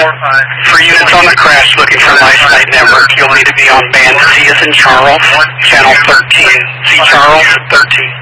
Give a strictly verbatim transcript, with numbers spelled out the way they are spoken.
For units on the crash looking for LifeSite Network, you'll need to be on band C as in Charles, channel thirteen. C Charles, thirteen.